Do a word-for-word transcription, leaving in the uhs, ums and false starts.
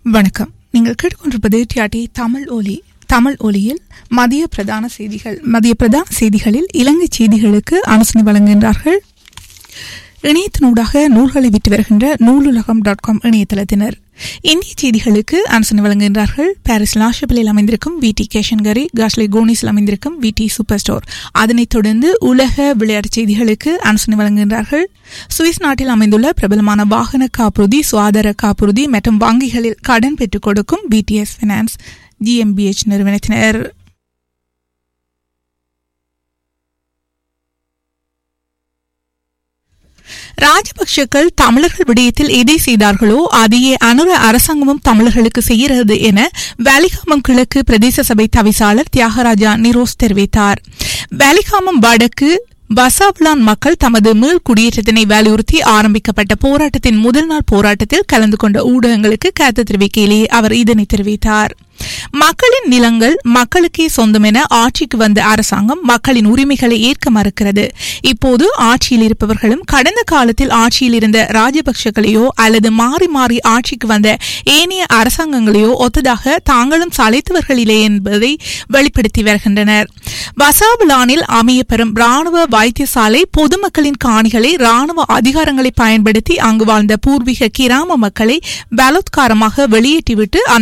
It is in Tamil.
வணக்கம். நீங்கள் கேட்டுக்கொண்டிருப்பது டிஆர்டி தமிழ் ஒலி. தமிழ் ஒலியில் மதிய பிரதான செய்திகள். மதிய பிரதான செய்திகளில் இலங்கை செய்திகளுக்கு ஆலோசனை வழங்குகின்றார்கள் இணையத்தினூடாக நூல்களை விட்டு வருகின்ற நூலுலகம் டாட் காம் இணையதளத்தினர். இந்திய செய்திகளுக்கு ஆலோசனை வழங்குகின்றார்கள் பாரிஸ் லாஷபிளில் அமைந்திருக்கும் வி டி கேஷன்கரி, காஸ்லே கோனிஸில் அமைந்திருக்கும் வி டி சூப்பர் ஸ்டோர். அதனைத் தொடர்ந்து உலக விளையாட்டு செய்திகளுக்கு ஆலோசனை வழங்குகின்றார்கள் சுவிஸ் நாட்டில் அமைந்துள்ள பிரபலமான வாகன காப்புறுதி, சுகாதார காப்புறுதி மற்றும் வங்கிகளில் கடன் பெற்றுக் கொடுக்கும் பிடிஎஸ் பைனான்ஸ் ஜிஎம்பிஎச் நிறுவனத்தினர். ராஜபக்சேக்கள் தமிழர்கள் விடயத்தில் எதை செய்தார்களோ அதையே அனுர அரசாங்கமும் தமிழர்களுக்கு செய்கிறது என வேலிகாமம் கிழக்கு பிரதேச சபை தவிசாளர் தியாகராஜா நிரோஸ் தெரிவித்தார். வேலிகாமம் வடக்கு பசாவ்லான் மக்கள் தமது மீள் குடியேற்றத்தினை வலியுறுத்தி ஆரம்பிக்கப்பட்ட போராட்டத்தின் முதல் நாள் போராட்டத்தில் கலந்து கொண்ட ஊடகங்களுக்கு கருத்து தெரிவிக்கையிலேயே அவர் இதனை தெரிவித்தார். மக்களின் நிலங்கள் மக்களுக்கே சொந்தம் என ஆட்சிக்கு வந்த அரசாங்கம் மக்களின் உரிமைகளை ஏற்க மறுக்கிறது. இப்போது ஆட்சியில் இருப்பவர்களும் கடந்த காலத்தில் ஆட்சியில் இருந்த ராஜபக்சேக்களையோ அல்லது மாறி மாறி ஆட்சிக்கு வந்த ஏனைய அரசாங்கங்களையோ ஒத்ததாக தாங்களும் சளைத்தவர்களிலே என்பதை வெளிப்படுத்தி வருகின்றனர். பசாவ்லானில் அமையப்பெறும் ராணுவ வைத்தியசாலை பொதுமக்களின் காணிகளை ராணுவ அதிகாரங்களை பயன்படுத்தி அங்கு வாழ்ந்த பூர்வீக கிராம மக்களை பலாத்காரமாக வெளியேற்றிவிட்டு